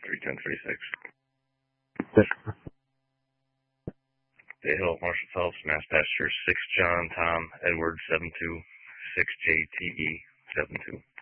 Bay Hill, Marshall Phelps, Mass Pasture 6 John Tom Edward 726JTE 72.